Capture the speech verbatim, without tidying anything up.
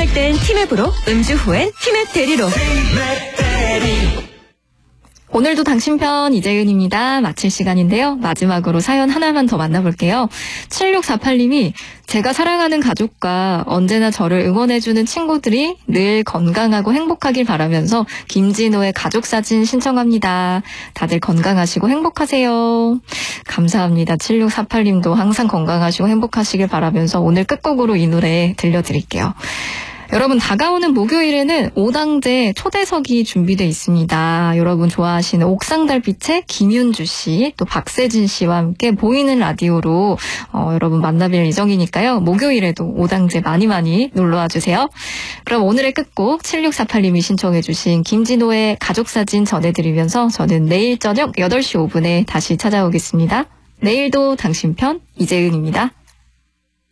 힘들 땐 티맵으로, 음주 후엔 티맵 대리로. 오늘도 당신 편 이재은입니다. 마칠 시간인데요. 마지막으로 사연 하나만 더 만나볼게요. 칠육사팔님이 제가 사랑하는 가족과 언제나 저를 응원해주는 친구들이 늘 건강하고 행복하길 바라면서 김진호의 가족사진 신청합니다. 다들 건강하시고 행복하세요. 감사합니다. 칠육사팔님도 항상 건강하시고 행복하시길 바라면서 오늘 끝곡으로 이 노래 들려드릴게요. 여러분, 다가오는 목요일에는 오당제 초대석이 준비되어 있습니다. 여러분 좋아하시는 옥상달빛의 김윤주 씨, 또 박세진 씨와 함께 보이는 라디오로 어, 여러분 만나뵐 예정이니까요. 목요일에도 오당제 많이 많이 놀러와 주세요. 그럼 오늘의 끝곡 칠육사팔님이 신청해 주신 김진호의 가족사진 전해드리면서 저는 내일 저녁 여덟 시 오 분에 다시 찾아오겠습니다. 내일도 당신 편 이재은입니다.